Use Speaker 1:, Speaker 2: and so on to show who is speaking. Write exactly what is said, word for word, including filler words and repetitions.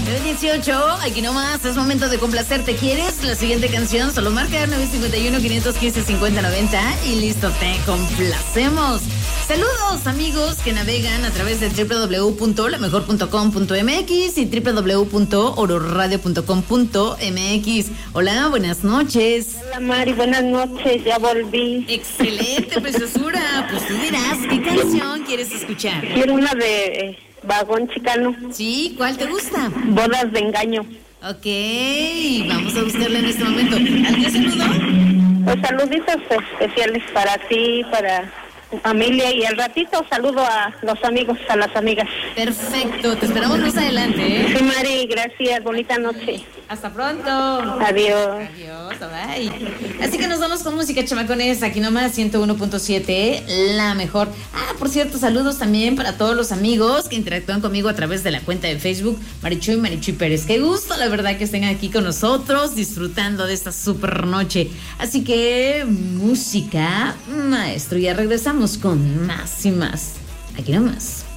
Speaker 1: nueve dieciocho, aquí nomás, es momento de complacerte. ¿Quieres la siguiente canción? Solo marca nueve cinco uno, cinco uno cinco, cinco cero nueve cero y listo, te complacemos. Saludos amigos que navegan a través de doble u doble u doble u punto la mejor punto com punto m x y doble u doble u doble u punto oro radio punto com punto m x. Hola, buenas noches.
Speaker 2: Hola Mari, buenas noches, ya volví.
Speaker 1: Excelente, preciosura. Pues tú dirás, ¿qué canción quieres escuchar?
Speaker 2: Quiero una de eh, Vagón Chicano.
Speaker 1: Sí, ¿cuál te gusta?
Speaker 2: Bodas de engaño.
Speaker 1: Ok, vamos a buscarla en este momento. ¿Alguien saludó?
Speaker 2: Pues saluditos especiales para ti, para tu familia y al ratito saludo a los amigos, a las amigas.
Speaker 1: Perfecto, te esperamos más adelante, ¿eh?
Speaker 2: Sí, Mari, gracias, bonita noche.
Speaker 1: Hasta pronto.
Speaker 2: Adiós.
Speaker 1: Adiós, bye. Así que nos vamos con música, chamacones, aquí nomás ciento uno punto siete, la mejor. Ah, por cierto, saludos también para todos los amigos que interactúan conmigo a través de la cuenta de Facebook, Marichuy Marichuy Pérez. Qué gusto, la verdad, que estén aquí con nosotros disfrutando de esta super noche. Así que, música, maestro, ya regresamos con más y más. Aquí nomás.